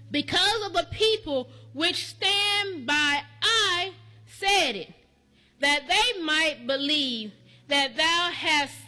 because of the people which stand by, I said it, that they might believe that thou hast